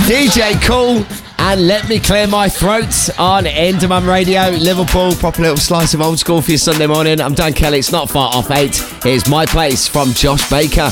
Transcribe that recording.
DJ Cool and Let Me Clear My Throat on Endemum Radio, Liverpool. Proper little slice of old school for your Sunday morning. I'm Dan Kelly. It's not far off 8. Here's My Place from Josh Baker.